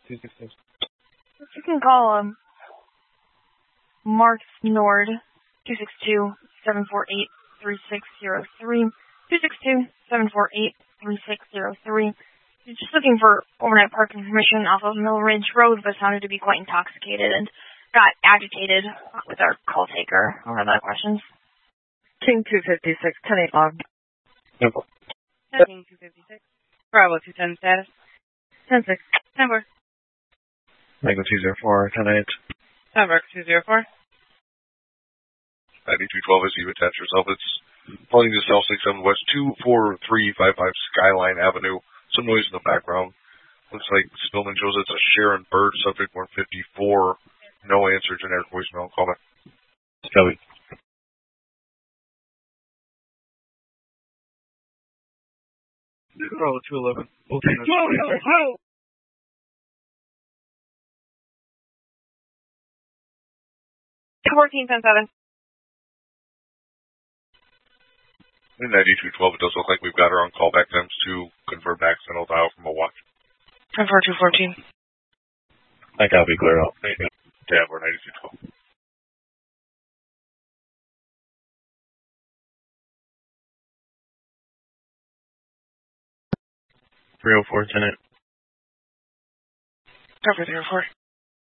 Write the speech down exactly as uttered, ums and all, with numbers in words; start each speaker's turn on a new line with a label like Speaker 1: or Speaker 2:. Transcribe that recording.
Speaker 1: two six six.
Speaker 2: You can call um, Mark Nord, two six two, seven four eight, three six zero three, two six two, seven four eight, three six zero three. He's just looking for overnight parking permission off of Mill Ridge Road, but sounded to be quite intoxicated and got agitated with our call taker. I don't have other questions.
Speaker 3: King two fifty-six, ten eight log.
Speaker 1: Simple.
Speaker 4: King two fifty-six. Bravo two ten status.
Speaker 3: ten six.
Speaker 4: ten four.
Speaker 1: Mango two zero four, ten eight.
Speaker 4: Sunbrook two zero four.
Speaker 5: ninety-two twelve, as you attach yourself, it's pulling to South six seven West two four three five five Skyline Avenue. Some noise in the background. Looks like Spillman shows it's a Sharon Bird, subject one fifty-four. No answer, generic voicemail. Call back.
Speaker 1: Scully.
Speaker 6: Bravo two eleven.
Speaker 4: fourteen ten seven.
Speaker 5: In ninety-two twelve, it does look like we've got her on callback times to confirm accidental dial from a watch.
Speaker 4: ten four two fourteen.
Speaker 1: I copy, clear out.
Speaker 5: Yeah, we're ninety-two twelve.
Speaker 1: three oh four, ten eight.
Speaker 4: Cover three oh four.